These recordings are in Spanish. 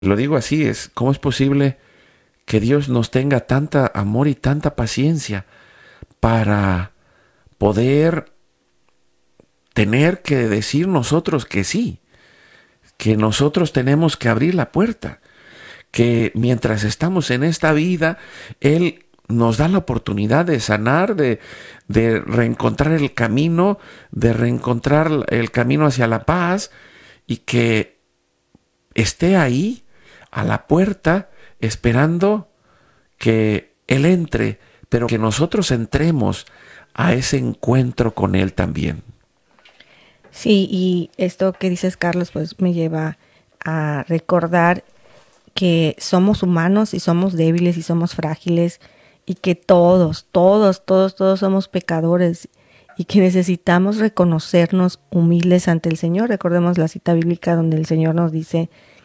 Lo digo así, ¿cómo es posible que Dios nos tenga tanta amor y tanta paciencia para poder tener que decir nosotros que sí, que nosotros tenemos que abrir la puerta, que mientras estamos en esta vida, Él nos da la oportunidad de sanar, de reencontrar el camino, de reencontrar el camino hacia la paz y que esté ahí a la puerta esperando que Él entre, pero que nosotros entremos a ese encuentro con Él también. Sí, y esto que dices, Carlos, pues me lleva a recordar que somos humanos y somos débiles y somos frágiles y que todos somos pecadores y que necesitamos reconocernos humildes ante el Señor. Recordemos la cita bíblica donde el Señor nos dice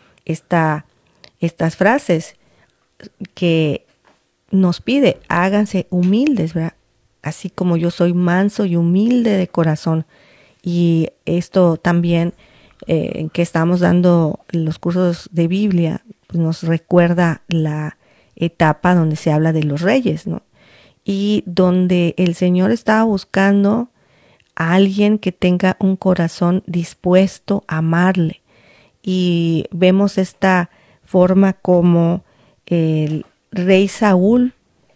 estas frases que nos pide: háganse humildes, ¿verdad? Así como yo soy manso y humilde de corazón. Y esto también, que estamos dando los cursos de Biblia, pues nos recuerda la etapa donde se habla de los reyes, ¿no? Y donde el Señor estaba buscando a alguien que tenga un corazón dispuesto a amarle. Y vemos esta forma como el rey Saúl,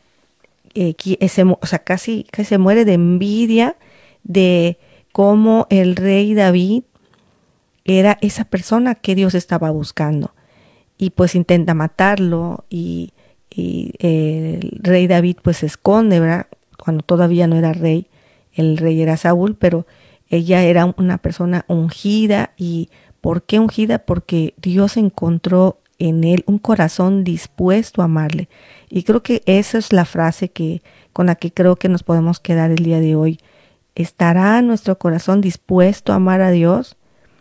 o sea, casi que se muere de envidia de cómo el rey David era esa persona que Dios estaba buscando. Y pues intenta matarlo y el rey David pues se esconde, ¿verdad? Cuando todavía no era rey, el rey era Saúl, pero ella era una persona ungida. ¿Y por qué ungida? Porque Dios encontró en él un corazón dispuesto a amarle. Y creo que esa es la frase con la que creo que nos podemos quedar el día de hoy. ¿Estará nuestro corazón dispuesto a amar a Dios?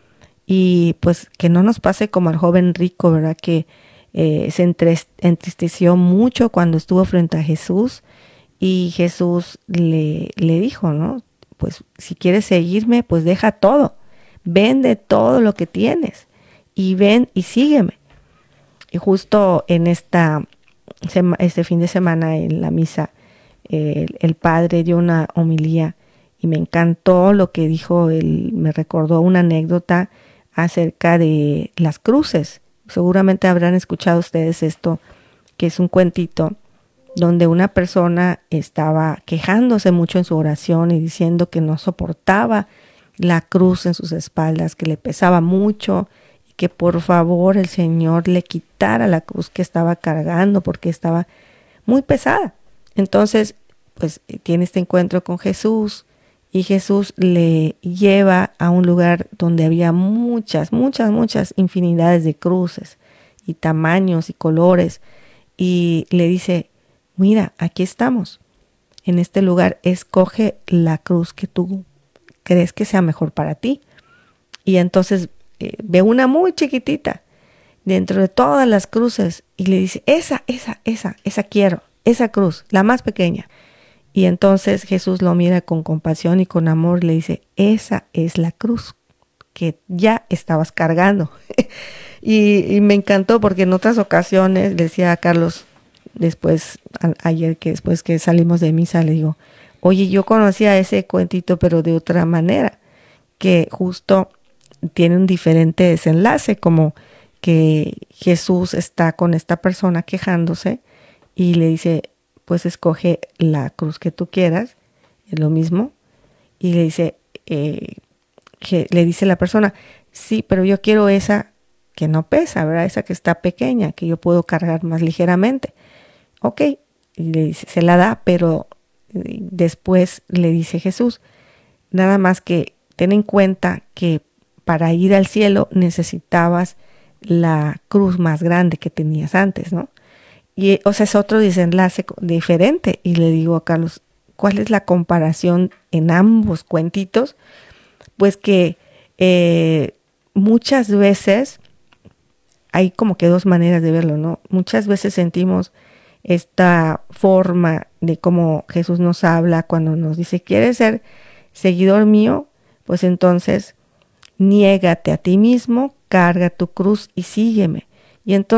Y pues que no nos pase como al joven rico, ¿verdad? Que se entristeció mucho cuando estuvo frente a Jesús y Jesús le dijo, ¿no? Pues si quieres seguirme, pues deja todo, vende todo lo que tienes y ven y sígueme. Y justo en este fin de semana en la misa, el padre dio una homilía y me encantó lo que dijo. Él me recordó una anécdota acerca de las cruces. Seguramente habrán escuchado ustedes esto, que es un cuentito donde una persona estaba quejándose mucho en su oración y diciendo que no soportaba la cruz en sus espaldas, que le pesaba mucho y que por favor el Señor le quitara la cruz que estaba cargando porque estaba muy pesada. Entonces, pues tiene este encuentro con Jesús y Jesús le lleva a un lugar donde había muchas infinidades de cruces y tamaños y colores, y le dice: mira, aquí estamos, en este lugar, escoge la cruz que tú crees que sea mejor para ti. Y entonces ve una muy chiquitita dentro de todas las cruces y le dice: esa quiero, esa cruz, la más pequeña. Y entonces Jesús lo mira con compasión y con amor y le dice: esa es la cruz que ya estabas cargando. y me encantó porque en otras ocasiones le decía a Carlos, ayer que después que salimos de misa, le digo: oye, yo conocía ese cuentito pero de otra manera, que justo tiene un diferente desenlace, como que Jesús está con esta persona quejándose y le dice: pues escoge la cruz que tú quieras, es lo mismo. Y le dice, que le dice la persona: sí, pero yo quiero esa que no pesa, ¿verdad? Esa que está pequeña, que yo puedo cargar más ligeramente. Ok, y le dice, se la da, pero después le dice Jesús: nada más que ten en cuenta que para ir al cielo necesitabas la cruz más grande que tenías antes, ¿no? Y, o sea, es otro desenlace diferente. Y le digo a Carlos: ¿cuál es la comparación en ambos cuentitos? Pues que muchas veces hay como que dos maneras de verlo, ¿no? Muchas veces sentimos esta forma de cómo Jesús nos habla cuando nos dice: ¿quieres ser seguidor mío? Pues entonces niégate a ti mismo, carga tu cruz y sígueme. Y entonces